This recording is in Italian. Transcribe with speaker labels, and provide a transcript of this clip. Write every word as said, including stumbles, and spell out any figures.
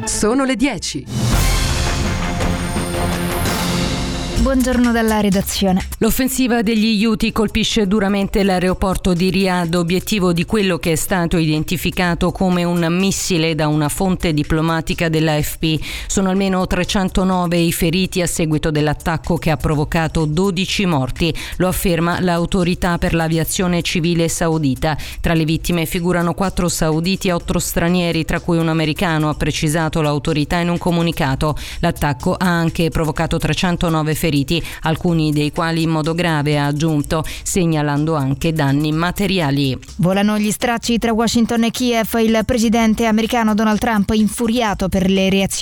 Speaker 1: Sono le dieci.
Speaker 2: Buongiorno dalla redazione.
Speaker 3: L'offensiva degli Houthi colpisce duramente l'aeroporto di Riyadh, obiettivo di quello che è stato identificato come un missile da una fonte diplomatica dell'A F P. Sono almeno trecentonove i feriti a seguito dell'attacco che ha provocato dodici morti, lo afferma l'autorità per l'aviazione civile saudita. Tra le vittime figurano quattro sauditi e otto stranieri, tra cui un americano, ha precisato l'autorità in un comunicato. L'attacco ha anche provocato trecentonove feriti, alcuni dei quali in modo grave, ha aggiunto, segnalando anche danni materiali.
Speaker 2: Volano gli stracci tra Washington e Kiev. Il presidente americano Donald Trump, infuriato per le reazioni